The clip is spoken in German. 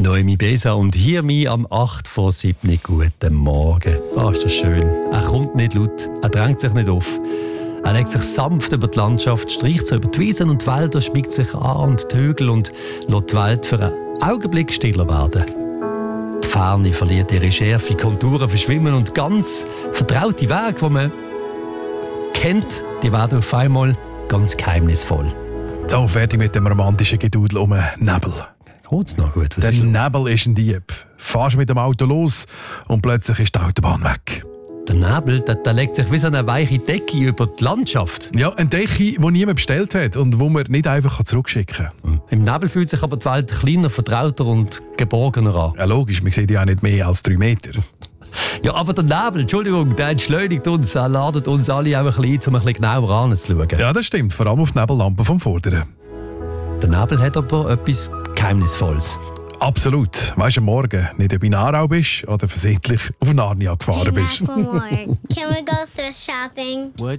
Noemi Besa und hier mir am 8 vor 7. Guten Morgen. Ist das schön. Er kommt nicht laut, er drängt sich nicht auf. Er legt sich sanft über die Landschaft, streicht so über die Wiesen und die Wälder, schmiegt sich an und die Hügel und lässt die Welt für einen Augenblick stiller werden. Die Ferne verliert ihre Schärfe, Konturen verschwimmen und ganz vertraute Wege, die man kennt, die werden auf einmal ganz geheimnisvoll. So, fertig mit dem romantischen Gedudel um den Nebel. Geht's noch gut? Der Nebel ist ein Dieb. Fahrst mit dem Auto los und plötzlich ist die Autobahn weg. Der Nebel, der legt sich wie so eine weiche Decke über die Landschaft. Ja, eine Decke, die niemand bestellt hat und die man nicht einfach zurückschicken kann. Im Nebel fühlt sich aber die Welt kleiner, vertrauter und geborgener an. Ja, logisch, man sieht ja auch nicht mehr als 3 Meter. Ja, aber der Nebel, Entschuldigung, der entschleunigt uns, er ladet uns alle auch ein bisschen ein, um ein bisschen genauer anzuschauen. Ja, das stimmt, vor allem auf die Nebellampe vom Vorderen. Der Nebel hat aber etwas Geheimnisvolles. Absolut. Weißt du, am Morgen nicht ob in Aarau bist oder versehentlich auf Narnia gefahren bist. Can we go thrift shopping? What?